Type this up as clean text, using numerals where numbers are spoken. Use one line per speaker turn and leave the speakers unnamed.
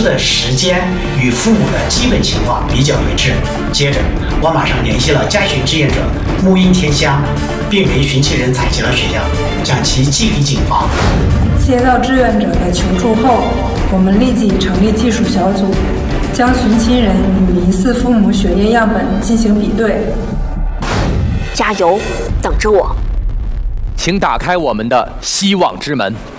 的时间与父母的基本情况比较一致。接着，我马上联系了家训志愿者木印天香，并为寻亲人采集了血样，将其寄给警方。
接到志愿者的求助后，我们立即成立技术小组，将寻亲人与疑似父母血液样本进行比对。
加油，等着我！
请打开我们的希望之门。